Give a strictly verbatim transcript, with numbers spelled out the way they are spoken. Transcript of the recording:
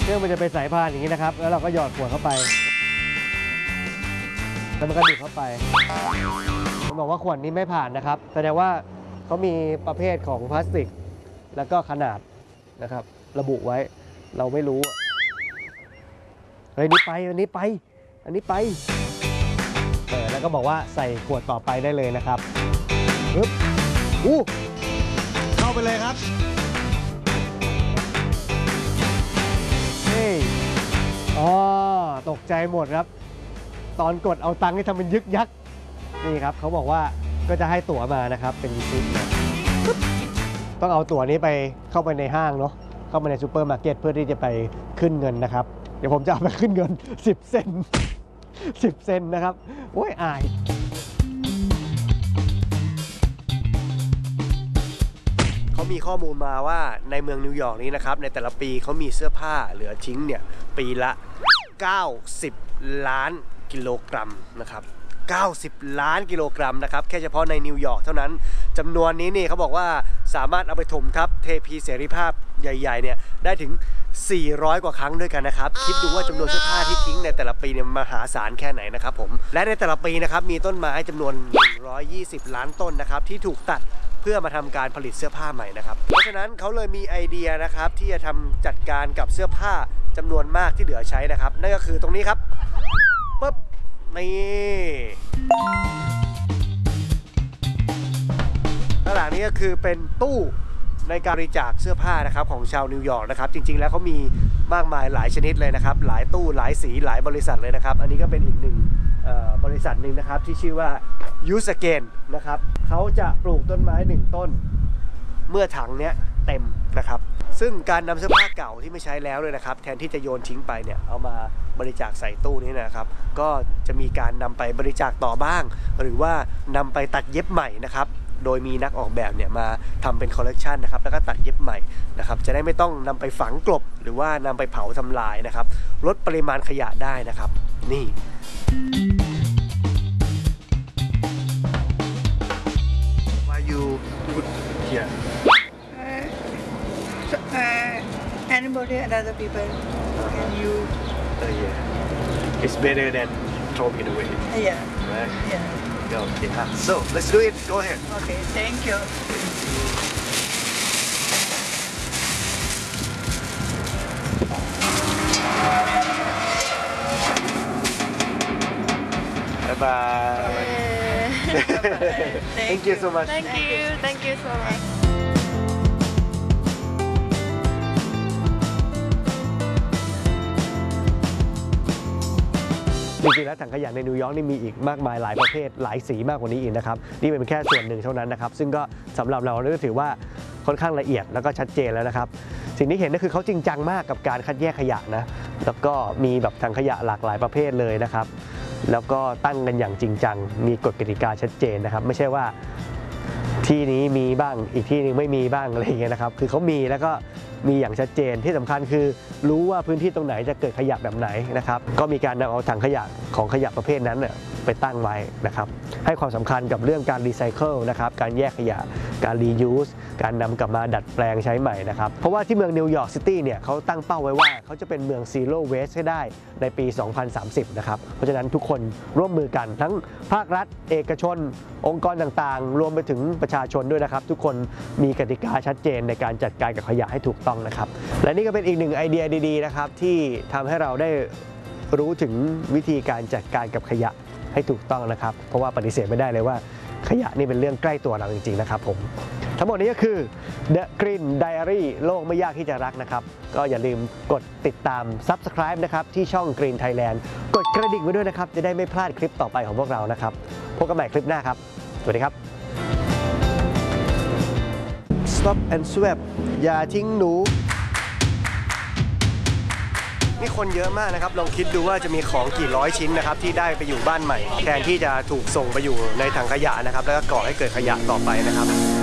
เครื่องมันจะเป็นสายพานอย่างนี้นะครับแล้วเราก็หยอดขวดเข้าไปแล้วมันก็ดึงเข้าไปมันบอกว่าขวดนี้ไม่ผ่านนะครับแสดงว่าเขามีประเภทของพลาสติกแล้วก็ขนาดนะครับระบุไว้เราไม่รู้เฮ้ยนี่ไปอันนี้ไปอันนี้ไปเออแล้วก็บอกว่าใส่ขวดต่อไปได้เลยนะครับปึ๊บอู้เข้าไปเลยครับเฮ้ยอ๋อตกใจหมดครับตอนกดเอาตังค์ให้ทำเป็นยึกยักนี่ครับเขาบอกว่าก็จะให้ตั๋วมานะครับเป็นชุดนะต้องเอาตั๋วนี้ไปเข้าไปในห้างเนาะเข้าไปในซูเปอร์มาร์เก็ตเพื่อที่จะไปขึ้นเงินนะครับเดี๋ยวผมจะเอาไปขึ้นเงินสิบเซนสิบเซนนะครับโอ้ยอายเขามีข้อมูลมาว่าในเมืองนิวยอร์กนี้นะครับในแต่ละปีเขามีเสื้อผ้าเหลือทิ้งเนี่ยปีละเก้าสิบล้านกิโลกรัมนะครับเก้าสิบล้านกิโลกรัมนะครับแค่เฉพาะในนิวยอร์กเท่านั้นจำนวนนี้นี่เขาบอกว่าสามารถเอาไปถมทับเทพีเสรีภาพใหญ่ๆเนี่ยได้ถึงสี่ร้อยกว่าครั้งด้วยกันนะครับคิดดูว่าจำนวนเสื้อผ้าที่ทิ้งในแต่ละปีเนี่ยมหาศาลแค่ไหนนะครับผมและในแต่ละปีนะครับมีต้นไม้จำนวนหนึ่งร้อยยี่สิบล้านต้นนะครับที่ถูกตัดเพื่อมาทำการผลิตเสื้อผ้าใหม่นะครับเพราะฉะนั้นเขาเลยมีไอเดียนะครับที่จะทำจัดการกับเสื้อผ้าจำนวนมากที่เหลือใช้นะครับนั่นก็คือตรงนี้ครับปึ๊บนี่ข้างหลังนี้ก็คือเป็นตู้ในการบริจาคเสื้อผ้านะครับของชาวนิวยอร์กนะครับจริงๆแล้วเขามีมากมายหลายชนิดเลยนะครับหลายตู้หลายสีหลายบริษัทเลยนะครับอันนี้ก็เป็นอีกหนึ่งบริษัทหนึ่งนะครับที่ชื่อว่า Use Again นะครับเขาจะปลูกต้นไม้หนึ่งต้นเมื่อถังเนี้ยเต็มนะครับซึ่งการนำเสื้อผ้าเก่าที่ไม่ใช้แล้วเลยนะครับแทนที่จะโยนทิ้งไปเนี่ยเอามาบริจาคใส่ตู้นี้นะครับก็จะมีการนำไปบริจาคต่อบ้างหรือว่านำไปตัดเย็บใหม่นะครับโดยมีนักออกแบบเนี่ยมาทำเป็นคอลเลกชันนะครับแล้วก็ตัดเย็บใหม่นะครับจะได้ไม่ต้องนำไปฝังกลบหรือว่านำไปเผาทำลายนะครับลดปริมาณขยะได้นะครับนี่ Why you put here? Uh, so, uh, anybody and other people can use. Uh, yeah. It's better than throw it away. Yeah. Right? Yeah. Okay. So let's do it. Go ahead. Okay. Thank you. Bye bye. Thank you so much. Thank you. Thank you so much. จริงๆแล้วถังขยะในนิวยอร์กนี่มีอีกมากมายหลายประเภทหลายสีมากกว่านี้อีกนะครับนี่เป็นแค่ส่วนหนึ่งเท่านั้นนะครับซึ่งก็สำหรับเราเราถือว่าค่อนข้างละเอียดแล้วก็ชัดเจนแล้วนะครับสิ่งที่เห็นก็คือเขาจริงจังมากกับการคัดแยกขยะนะแล้วก็มีแบบถังขยะหลากหลายประเภทเลยนะครับแล้วก็ตั้งกันอย่างจริงจังมีกฎกติกาชัดเจนนะครับไม่ใช่ว่าที่นี้มีบ้างอีกที่นึงไม่มีบ้างอะไรอย่างเงี้ยนะครับคือเขามีแล้วก็มีอย่างชัดเจนที่สำคัญคือรู้ว่าพื้นที่ตรงไหนจะเกิดขยะแบบไหนนะครับก็มีการนำเอาถังขยะของขยะประเภทนั้นเนี่ยไปตั้งไว้นะครับให้ความสำคัญกับเรื่องการรีไซเคิลนะครับการแยกขยะการรียูสการนำกลับมาดัดแปลงใช้ใหม่นะครับเพราะว่าที่เมืองนิวยอร์กซิตี้เนี่ยเขาตั้งเป้าไว้ว่าเขาจะเป็นเมืองซีโร่เวสต์ให้ได้ในปี สองพันสามสิบ นะครับเพราะฉะนั้นทุกคนร่วมมือกันทั้งภาครัฐเอกชนองค์กรต่างๆรวมไปถึงประชาชนด้วยนะครับทุกคนมีกติกาชัดเจนในการจัดการกับขยะให้ถูกต้องนะครับและนี่ก็เป็นอีกหนึ่งไอเดียดีๆนะครับที่ทำให้เราได้รู้ถึงวิธีการจัดการกับขยะให้ถูกต้องนะครับเพราะว่าปฏิเสธไม่ได้เลยว่าขยะนี่เป็นเรื่องใกล้ตัวเราจริงๆนะครับผมทั้งหมดนี้ก็คือ The Green Diary โลกไม่ยากที่จะรักนะครับก็อย่าลืมกดติดตาม Subscribe นะครับที่ช่อง Green Thailand กดกระดิ่งไว้ด้วยนะครับจะได้ไม่พลาดคลิปต่อไปของพวกเรานะครับพบกันใหม่คลิปหน้าครับสวัสดีครับ Stop and Swap อย่าทิ้งหนูนี่คนเยอะมากนะครับลองคิดดูว่าจะมีของกี่ร้อยชิ้นนะครับที่ได้ไปอยู่บ้านใหม่แทนที่จะถูกส่งไปอยู่ในถังขยะนะครับแล้วก็ก่อให้เกิดขยะต่อไปนะครับ